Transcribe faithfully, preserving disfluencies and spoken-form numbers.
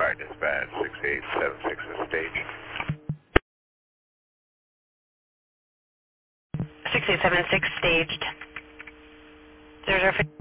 Fire dispatch, six eight seven six is staged. six eight seven six staged. zero zero